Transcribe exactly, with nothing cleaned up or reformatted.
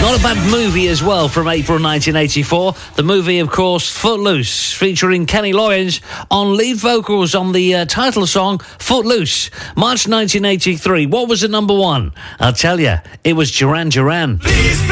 Not a bad movie as well from April nineteen eighty-four. The movie, of course, Footloose, featuring Kenny Loggins on lead vocals on the uh, title song, Footloose. March nineteen eighty-three. What was the number one? I'll tell you, it was Duran Duran. Please, please.